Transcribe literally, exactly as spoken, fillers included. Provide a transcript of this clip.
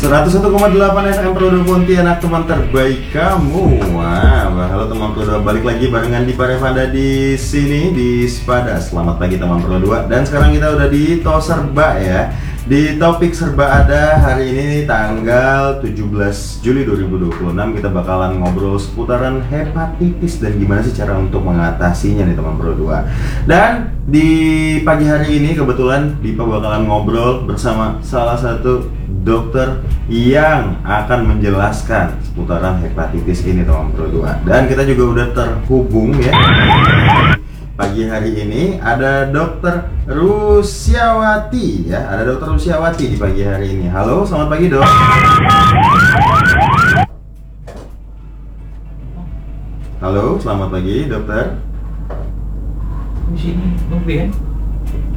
seratus satu koma delapan F M Pro dua Pontianak, teman terbaik kamu. Wah, halo teman Pro dua, balik lagi barengan di Parevanda di sini di Spada. Selamat pagi teman Pro dua. Dan sekarang kita udah di To Serba ya. Di topik serba ada hari ini tanggal tujuh belas Juli dua ribu dua puluh enam kita bakalan ngobrol seputaran hepatitis dan gimana sih cara untuk mengatasinya nih teman Pro dua. Dan di pagi hari ini kebetulan Dipa bakalan ngobrol bersama salah satu dokter yang akan menjelaskan seputaran hepatitis ini teman Pro dua. Dan kita juga udah terhubung ya. Pagi hari ini ada dokter Rusiawati ya, ada dokter Rusiawati di pagi hari ini. Halo, selamat pagi dok. Halo, selamat pagi dokter. Di sini, nungguin.